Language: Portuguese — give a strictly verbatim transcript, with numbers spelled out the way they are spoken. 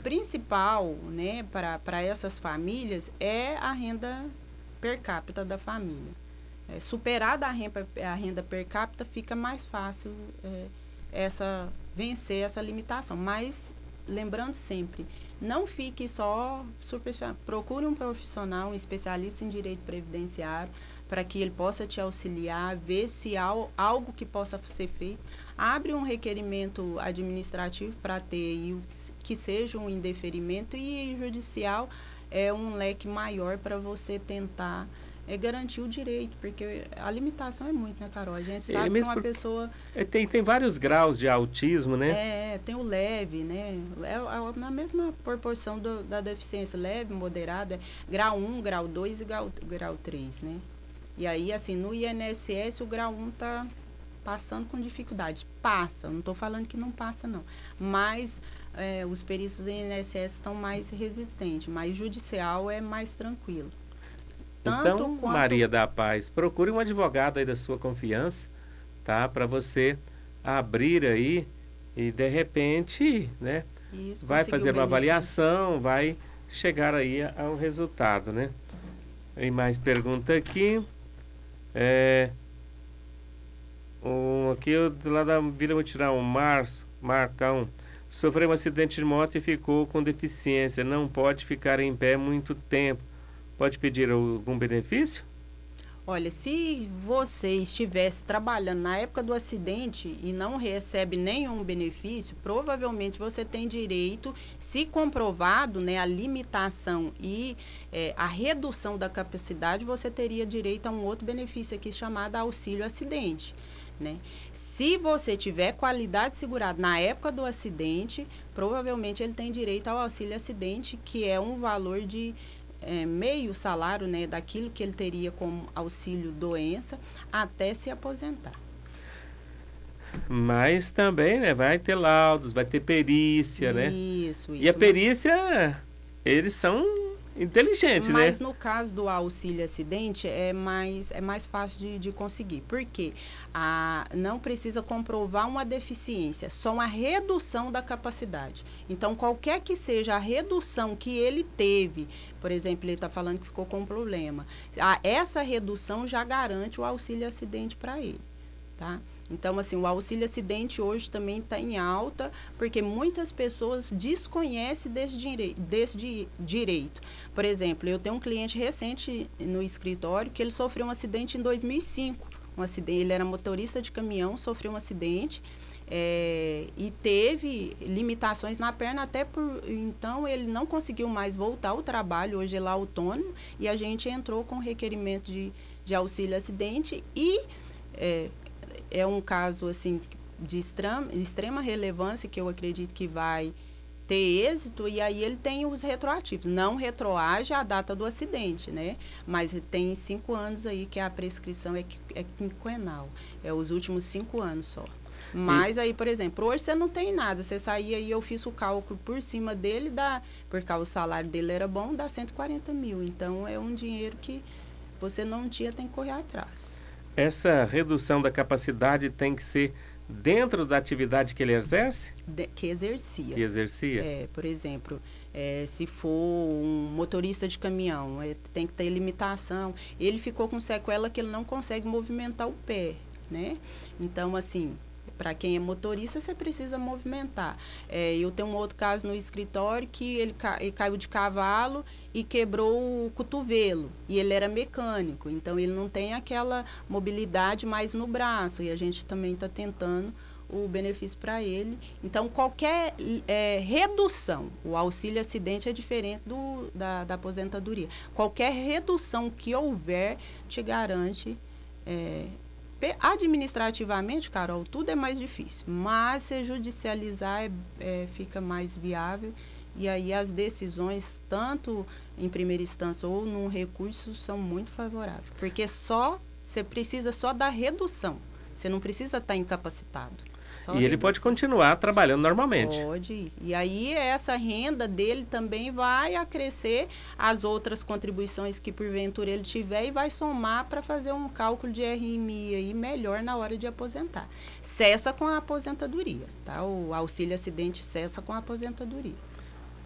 principal, né, para para essas famílias é a renda per capita da família. É, superada a renda, a renda per capita, fica mais fácil é, essa, vencer essa limitação. Mas, lembrando sempre, não fique só superficial. Procure um profissional, um especialista em direito previdenciário, para que ele possa te auxiliar, ver se há algo que possa ser feito. Abre um requerimento administrativo para ter aí, que seja um indeferimento, e judicial é um leque maior para você tentar é garantir o direito, porque a limitação é muito, né, Carol? A gente sabe é que uma por... pessoa... É, tem, tem vários graus de autismo, né? É, tem o leve, né? É, é na mesma proporção do, da deficiência, leve, moderada, grau um, grau dois e grau, grau três, né? E aí, assim, no I N S S, o grau um está passando com dificuldade. Passa, não estou falando que não passa, não. Mas é, os peritos do I N S S estão mais resistentes, mas judicial é mais tranquilo. Então, quanto... Maria da Paz, procure um advogado aí da sua confiança, tá? Para você abrir aí e, de repente, né? Isso, vai fazer uma avaliação, vai chegar aí a, a um resultado, né? Tem mais pergunta aqui. É... Um, aqui, eu, lá da Vila Mutirão, Março, Marcão, sofreu um acidente de moto e ficou com deficiência. Não pode ficar em pé muito tempo. Pode pedir algum benefício? Olha, se você estivesse trabalhando na época do acidente e não recebe nenhum benefício, provavelmente você tem direito, se comprovado, né, a limitação e é, a redução da capacidade, você teria direito a um outro benefício aqui chamado auxílio acidente. Né? Se você tiver qualidade segurada na época do acidente, provavelmente ele tem direito ao auxílio acidente, que é um valor de É, meio salário, né, daquilo que ele teria como auxílio doença até se aposentar. Mas também, né, vai ter laudos, vai ter perícia, isso, né? Isso, isso. E a perícia, eles são inteligentes, Mas, né? Mas no caso do auxílio acidente é mais, é mais fácil de, de conseguir. Por quê? A, não precisa comprovar uma deficiência, só uma redução da capacidade. Então, qualquer que seja a redução que ele teve, por exemplo, ele está falando que ficou com um problema, a, essa redução já garante o auxílio acidente para ele, tá? Então, assim, o auxílio acidente hoje também está em alta, porque muitas pessoas desconhecem desse, direi- desse di- direito. Por exemplo, eu tenho um cliente recente no escritório que ele sofreu um acidente em dois mil e cinco. Um acidente, ele era motorista de caminhão, sofreu um acidente é, e teve limitações na perna, até por... Então, ele não conseguiu mais voltar ao trabalho, hoje ele é autônomo, e a gente entrou com requerimento de, de auxílio acidente e... É, é um caso, assim, de extrema, extrema relevância, que eu acredito que vai ter êxito, e aí ele tem os retroativos. Não retroage a data do acidente, né? Mas tem cinco anos aí que a prescrição é, é quinquenal. É os últimos cinco anos só. Mas e... aí, por exemplo, hoje você não tem nada. Você saía e eu fiz o cálculo por cima dele, dá, porque o salário dele era bom, dá cento e quarenta mil. Então, é um dinheiro que você não tinha, tem que correr atrás. Essa redução da capacidade tem que ser dentro da atividade que ele exerce? De, que exercia. Que exercia? É, por exemplo, é, se for um motorista de caminhão, é, tem que ter limitação. Ele ficou com sequela que ele não consegue movimentar o pé, né? Então, assim, para quem é motorista, você precisa movimentar. É, eu tenho um outro caso no escritório que ele, ca- ele caiu de cavalo e quebrou o cotovelo. E ele era mecânico, então ele não tem aquela mobilidade mais no braço. E a gente também está tentando o benefício para ele. Então, qualquer é, redução, o auxílio acidente é diferente do, da, da aposentadoria. Qualquer redução que houver te garante... É, administrativamente, Carol, tudo é mais difícil, mas se judicializar é, é, fica mais viável, e aí as decisões, tanto em primeira instância ou num recurso, são muito favoráveis, porque só, você precisa só da redução, você não precisa estar incapacitado. E ele redução. Pode continuar trabalhando normalmente. Pode. E aí essa renda dele também vai acrescer as outras contribuições que porventura ele tiver e vai somar para fazer um cálculo de R M I aí melhor na hora de aposentar. Cessa com a aposentadoria, tá? O auxílio acidente cessa com a aposentadoria.